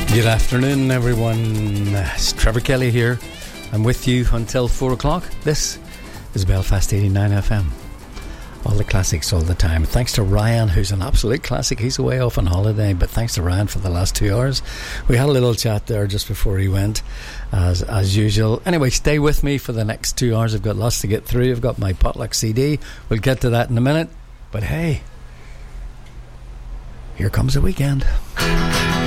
Good afternoon, everyone. It's Trevor Kelly here. I'm with you until 4 o'clock. This is Belfast 89 FM. All the classics all the time. Thanks to Ryan, who's an absolute classic. He's away off on holiday, but thanks to Ryan for the last 2 hours. We had a little chat there just before he went, as usual. Anyway, stay with me for the next 2 hours. I've got lots to get through. I've got my potluck CD. We'll get to that in a minute. But hey, here comes the weekend.